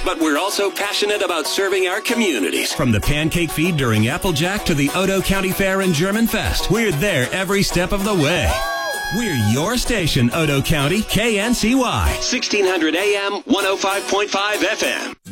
but we're also passionate about serving our communities. From the pancake feed during Applejack to the Odo County Fair and German Fest, we're there every step of the way. We're your station, Odo County, KNCY. 1600 AM, 105.5 FM.